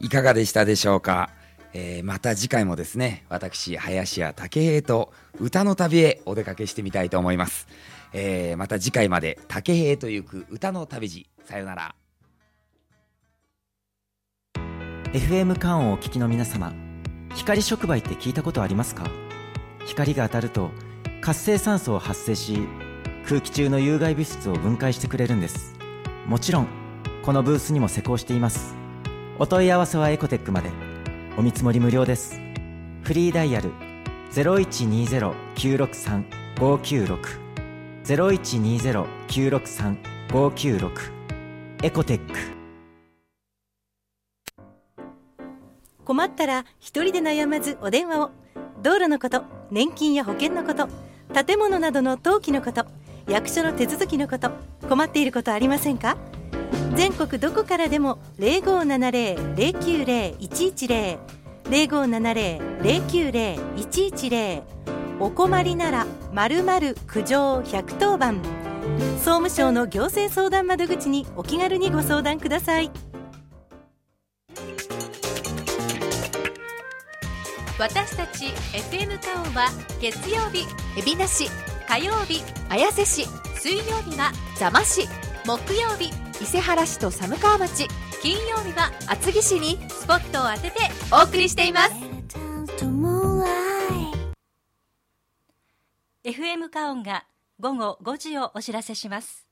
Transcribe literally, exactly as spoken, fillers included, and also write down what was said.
いかがでしたでしょうか。えー、また次回もですね、私林家武平と歌の旅へお出かけしてみたいと思います。えー、また次回まで武平と行く歌の旅路、さよなら。 エフエム カオンをお聞きの皆様、光触媒って聞いたことありますか？光が当たると活性酸素を発生し、空気中の有害物質を分解してくれるんです。もちろんこのブースにも施工しています。お問い合わせはエコテックまで。お見積もり無料です。フリーダイヤル ゼロいちにゼロ きゅうろくさん ごきゅうろく ゼロいちにゼロ きゅうろくさん ごきゅうろく。 エコテック。 困ったら一人で悩まずお電話を。道路のこと、年金や保険のこと、建物などの登記のこと、役所の手続きのこと、困っていることありませんか？全国どこからでも ゼロごーななゼロ ゼロきゅうゼロ いちいちゼロ ゼロごーななゼロ ゼロきゅうゼロ いちいちゼロ。お困りなら〇〇苦情ひゃくとおばん。総務省の行政相談窓口にお気軽にご相談ください。 私たち エフエム カオンは月曜日海老名市、火曜日綾瀬市、水曜日は座間市、木曜日伊勢原市と寒川町、金曜日は厚木市にスポットを当ててお送りしています。 エフエム カオンが午後ごじをお知らせします。